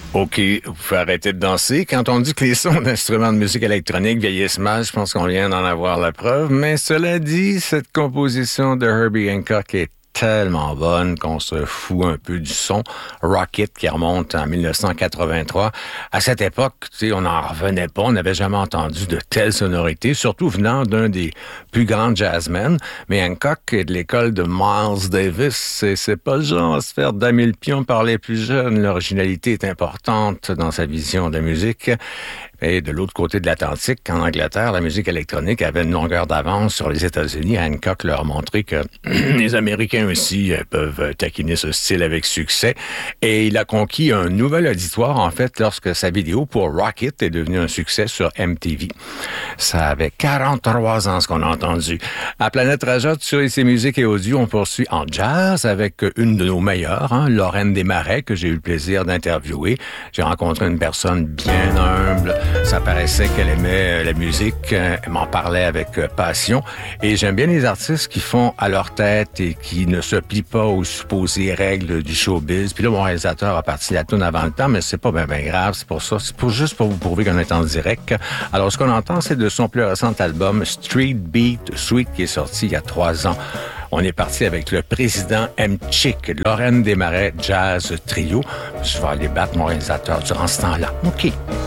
OK, vous pouvez arrêter de danser. Quand on dit que les sons d'instruments de musique électronique vieillissent mal, je pense qu'on vient d'en avoir la preuve. Mais cela dit, cette composition de Herbie Hancock est tellement bonne qu'on se fout un peu du son. Rocket qui remonte en 1983. À cette époque, tu sais, on n'en revenait pas. On n'avait jamais entendu de telles sonorités, surtout venant d'un des plus grands jazzmen. Mais Hancock est de l'école de Miles Davis. C'est pas le genre à se faire damer le pion par les plus jeunes. L'originalité est importante dans sa vision de la musique. Et de l'autre côté de l'Atlantique, en Angleterre, la musique électronique avait une longueur d'avance sur les États-Unis. Hancock leur a montré que les Américains aussi peuvent taquiner ce style avec succès. Et il a conquis un nouvel auditoire, en fait, lorsque sa vidéo pour Rocket est devenue un succès sur MTV. Ça avait 43 ans, ce qu'on a entendu. À Planète Rajotte, sur ici Musique et Audio, on poursuit en jazz avec une de nos meilleures, Lorraine Desmarais, que j'ai eu le plaisir d'interviewer. J'ai rencontré une personne bien humble. Ça paraissait qu'elle aimait la musique, elle m'en parlait avec passion. Et j'aime bien les artistes qui font à leur tête et qui ne se plient pas aux supposées règles du showbiz. Puis là, mon réalisateur a parti la tourne avant le temps, mais c'est pas bien grave, c'est pour ça. C'est juste pour vous prouver qu'on est en direct. Alors, ce qu'on entend, c'est de son plus récent album, Street Beat Suite, qui est sorti il y a 3 ans. On est parti avec le président M-Chick, Lorraine Desmarais Jazz Trio. Je vais aller battre mon réalisateur durant ce temps-là. OK.